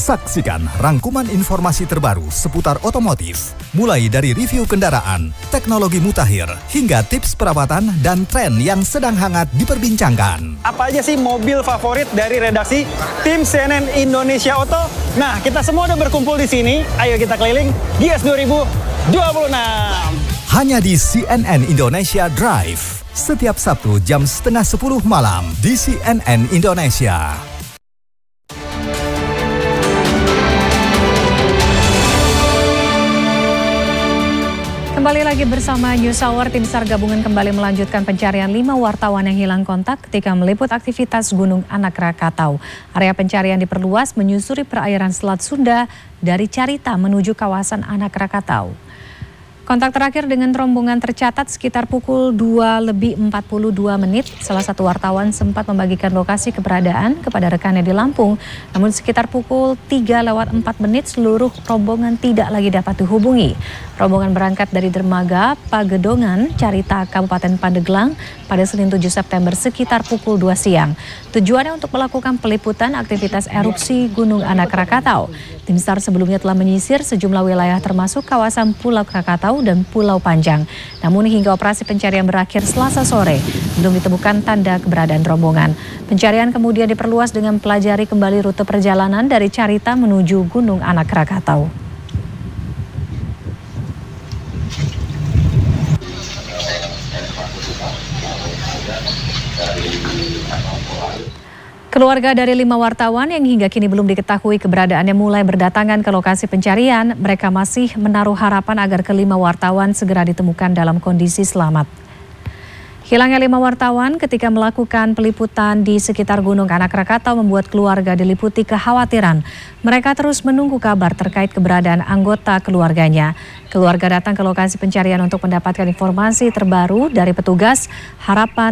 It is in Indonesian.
Saksikan rangkuman informasi terbaru seputar otomotif, mulai dari review kendaraan, teknologi mutakhir, hingga tips perawatan dan tren yang sedang hangat diperbincangkan. Apa aja sih mobil favorit dari redaksi tim CNN Indonesia Auto? Nah, kita semua udah berkumpul di sini. Ayo kita keliling Gias 2026. Hanya di CNN Indonesia Drive. Setiap Sabtu jam 9:30 malam di CNN Indonesia. Kembali lagi bersama News Hour, tim SAR gabungan kembali melanjutkan pencarian 5 wartawan yang hilang kontak ketika meliput aktivitas Gunung Anak Rakatau. Area pencarian diperluas menyusuri perairan Selat Sunda dari Carita menuju kawasan Anak Rakatau. Kontak terakhir dengan rombongan tercatat sekitar pukul 2:42. Salah satu wartawan sempat membagikan lokasi keberadaan kepada rekannya di Lampung. Namun sekitar pukul 3:04 seluruh rombongan tidak lagi dapat dihubungi. Rombongan berangkat dari dermaga Pagedongan, Carita, Kabupaten Pandeglang pada Senin 7 September sekitar pukul 2 siang. Tujuannya untuk melakukan peliputan aktivitas erupsi Gunung Anak Rakatau. Tim SAR sebelumnya telah menyisir sejumlah wilayah termasuk kawasan Pulau Krakatau dan Pulau Panjang. Namun hingga operasi pencarian berakhir Selasa sore, belum ditemukan tanda keberadaan rombongan. Pencarian kemudian diperluas dengan pelajari kembali rute perjalanan dari Carita menuju Gunung Anak Rakatau. Keluarga dari 5 wartawan yang hingga kini belum diketahui keberadaannya mulai berdatangan ke lokasi pencarian. Mereka masih menaruh harapan agar kelima wartawan segera ditemukan dalam kondisi selamat. Hilangnya 5 wartawan ketika melakukan peliputan di sekitar Gunung Anak Rakatau membuat keluarga diliputi kekhawatiran. Mereka terus menunggu kabar terkait keberadaan anggota keluarganya. Keluarga datang ke lokasi pencarian untuk mendapatkan informasi terbaru dari petugas. Harapan